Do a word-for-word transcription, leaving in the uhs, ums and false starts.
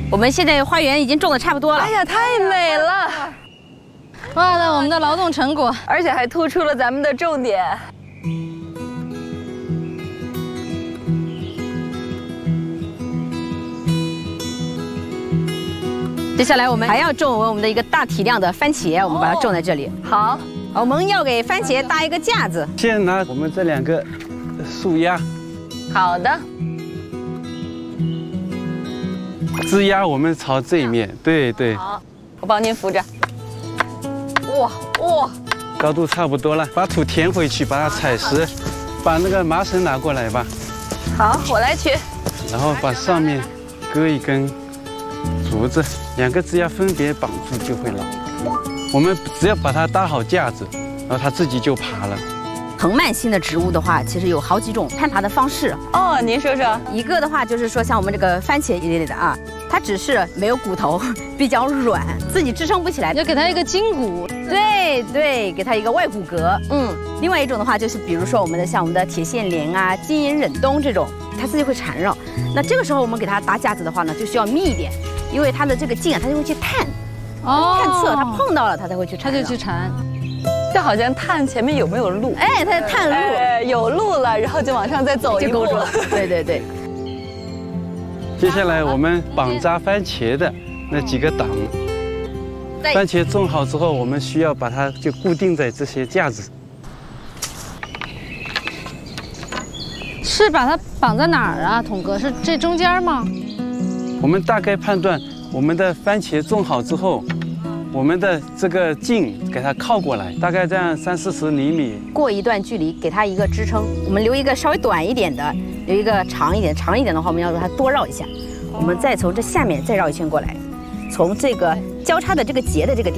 我们现在花园已经种的差不多了。 哎呀，太美了！ 哇，那我们的劳动成果， 而且还突出了咱们的重点。 接下来我们还要种我们的一个大体量的番茄，我们把它种在这里。 好， 我们要给番茄搭一个架子。 先拿我们这两个树丫， 好的。 枝丫我们朝这一面，对对。 好，我帮您扶着。哇哇， 高度差不多了，把土填回去，把它踩实，把那个麻绳拿过来吧。 好，我来取。 然后把上面割一根竹子，两个枝丫分别绑住就会牢。我们只要把它搭好架子，然后它自己就爬了。 藤蔓性的植物的话，其实有好几种攀爬的方式。 哦，您说说。 一个的话就是说，像我们这个番茄一类的啊，它只是没有骨头，比较软，自己支撑不起来， 要给它一个筋骨。 对对，给它一个外骨骼。嗯，另外一种的话就是，比如说我们的像我们的铁线莲啊、金银忍冬这种，它自己会缠绕。那这个时候我们给它搭架子的话呢，就需要密一点，因为它的这个茎啊，它就会去探， 哦， 探测，它碰到了它才会去它缠绕， 就去缠。 就好像探前面有没有路， 哎，它在探路， 哎，有路了，然后就往上再走一步。 就勾住了。对对对。 接下来我们绑扎番茄的那几个档，番茄种好之后，我们需要把它就固定在这些架子。 是把它绑在哪儿啊，统哥？是这中间吗？ 我们大概判断我们的番茄种好之后，我们的这个茎给它靠过来，大概这样三四十厘米。 过一段距离，给它一个支撑。我们留一个稍微短一点的，留一个长一点。长一点的话，我们要让它多绕一下。我们再从这下面再绕一圈过来，从这个交叉的这个节的这个地方。